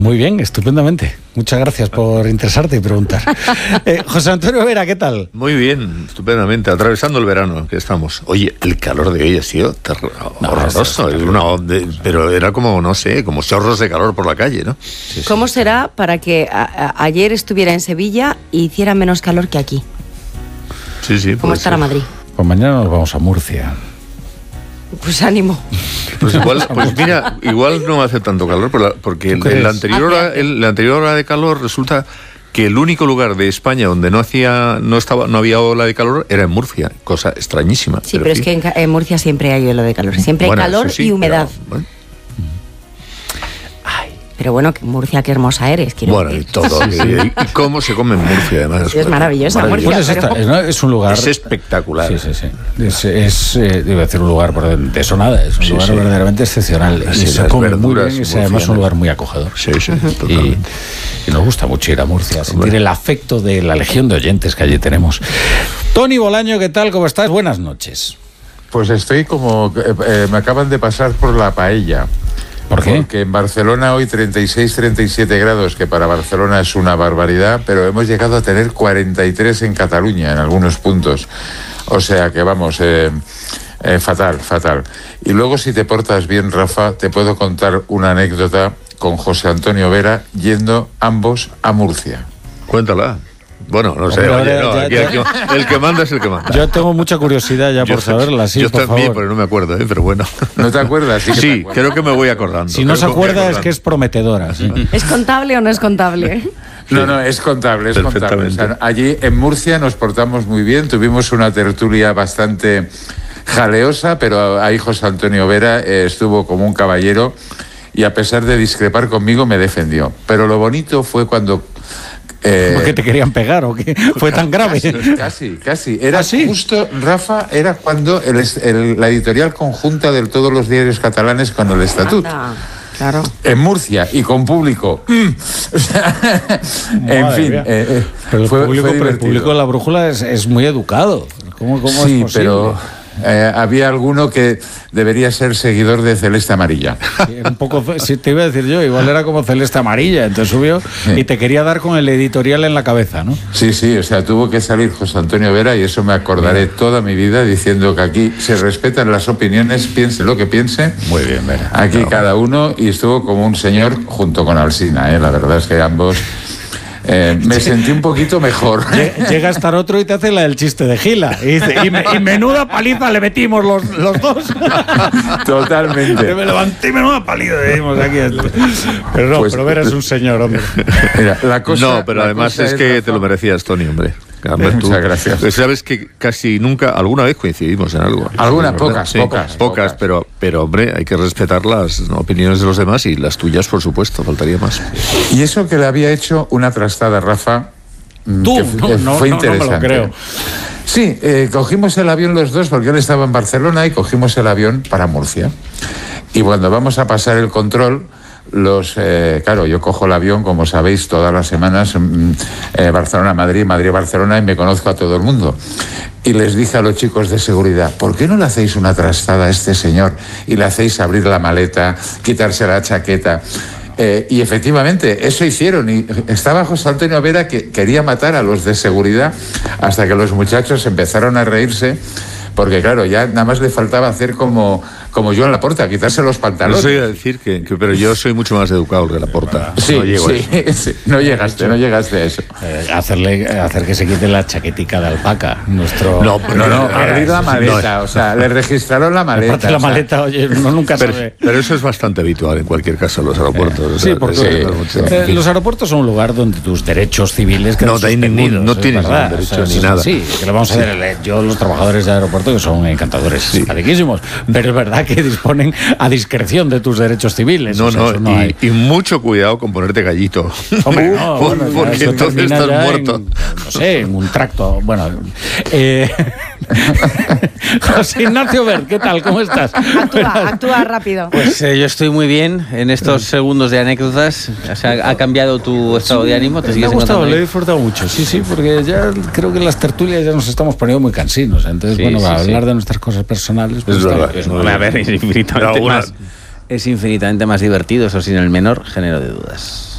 Muy bien, estupendamente. Muchas gracias por interesarte y preguntar. José Antonio Vera, ¿qué tal? Muy bien, estupendamente. Atravesando el verano que estamos. Oye, el calor de hoy ha sido horroroso. Pero era como, no sé, como chorros de calor por la calle, ¿no? Sí. ¿Cómo será para que ayer estuviera en Sevilla y hiciera menos calor que aquí? Sí. ¿Cómo estará Madrid? Pues mañana nos vamos a Murcia. Pues ánimo. Pues mira, igual no hace tanto calor, porque en la anterior hora de calor resulta que el único lugar de España donde no había ola de calor era en Murcia, cosa extrañísima. Sí, pero es que en Murcia siempre hay ola de calor, siempre hay calor y humedad. Pero bueno, que Murcia, qué hermosa eres. Bueno, y todo. ¿Y cómo se come en Murcia, además? Es maravillosa Murcia. Pues es un lugar... Es espectacular. Sí. Debe ser un lugar, de eso nada, es un lugar verdaderamente excepcional. Y se come muy bien, y además es un lugar muy acogedor. Sí, totalmente. Y nos gusta mucho ir a Murcia, sentir el afecto de la legión de oyentes que allí tenemos. Tony Bolaño, ¿qué tal? ¿Cómo estás? Buenas noches. Pues estoy como... me acaban de pasar por la paella. ¿Por qué? Porque en Barcelona hoy 36, 37 grados, que para Barcelona es una barbaridad, pero hemos llegado a tener 43 en Cataluña, en algunos puntos. O sea que vamos, fatal. Y luego, si te portas bien, Rafa, te puedo contar una anécdota con José Antonio Vera yendo ambos a Murcia. Cuéntala. Bueno, no sé, el que manda es el que manda. Yo tengo mucha curiosidad ya por saberla, sí, yo por también, favor. pero no me acuerdo, pero bueno. ¿No te acuerdas? Sí, creo que me voy acordando. Si no se acuerda es que es prometedora. ¿Sí? ¿Es contable o no es contable? No, es contable, es contable. O sea, allí en Murcia nos portamos muy bien, tuvimos una tertulia bastante jaleosa, pero ahí José Antonio Vera estuvo como un caballero y a pesar de discrepar conmigo me defendió. Pero lo bonito fue cuando... ¿Por qué te querían pegar o qué? ¿Fue tan grave? Casi. Era justo, Rafa, era cuando la editorial conjunta de todos los diarios catalanes con el Estatut. Claro. En Murcia y con público. O sea, en fin. Pero el público de La Brújula es muy educado. ¿Cómo sí, es posible? Pero... había alguno que debería ser seguidor de Celeste Amarilla. Sí, un poco, sí, te iba a decir yo, igual era como Celeste Amarilla, entonces subió y te quería dar con el editorial en la cabeza, ¿no? Sí, o sea, tuvo que salir José Antonio Vera y eso me acordaré toda mi vida diciendo que aquí se respetan las opiniones, piense lo que piense. Muy bien, Vera. Aquí cada uno, y estuvo como un señor junto con Alsina, la verdad es que ambos... me sentí un poquito mejor. Llega a estar otro y te hace la del chiste de Gila. Y dice, y menuda paliza le metimos los dos. Totalmente. Me levanté y menuda paliza le dimos aquí. Pero no, pero Vera es un señor, hombre. Mira, la cosa, no, pero además es que te lo merecías, Tony, hombre. Muchas gracias. Pues sabes que casi nunca, alguna vez coincidimos en algo. Algunas, pocas, pero hombre, hay que respetar las opiniones de los demás y las tuyas, por supuesto, faltaría más. Y eso que le había hecho una trastada, Rafa, fue interesante. No me lo creo. Sí, cogimos el avión los dos porque él estaba en Barcelona y cogimos el avión para Murcia. Y cuando vamos a pasar el control... claro, yo cojo el avión, como sabéis, todas las semanas, Barcelona-Madrid, Madrid-Barcelona, y me conozco a todo el mundo. Y les dije a los chicos de seguridad, ¿por qué no le hacéis una trastada a este señor y le hacéis abrir la maleta, quitarse la chaqueta? Y efectivamente, eso hicieron. Y estaba José Antonio Vera que quería matar a los de seguridad hasta que los muchachos empezaron a reírse. Porque claro, ya nada más le faltaba hacer como Joan Laporta, quitarse los pantalones. No sé decir pero yo soy mucho más educado que Laporta. Sí, no llego no llegaste a eso. Hacer que se quite la chaquetica de alpaca. No, abrir la maleta, o sea, le registraron la maleta. Aparte la maleta, oye, uno nunca sabe. Pero eso es bastante habitual en cualquier caso en los aeropuertos. Sí, porque los aeropuertos son un lugar donde tus derechos civiles quedan suspendidos. No tienes ningún derecho ni nada. Sí, que lo vamos a hacer. Yo, los trabajadores de aeropuerto, que son encantadores, simpaticísimos, pero es verdad que disponen a discreción de tus derechos civiles. Y mucho cuidado con ponerte gallito. Hombre, porque entonces estás muerto. En un tracto. Bueno, José Ignacio Bert, ¿qué tal? ¿Cómo estás? Actúa rápido. Pues yo estoy muy bien en estos segundos de anécdotas. O sea, ¿ha cambiado tu estado de ánimo? ¿Te me ha gustado, le he disfrutado mucho. Sí, porque ya creo que en las tertulias ya nos estamos poniendo muy cansinos. Entonces, hablar de nuestras cosas personales... Pues es verdad. A ver, es infinitamente más divertido, eso sin el menor género de dudas.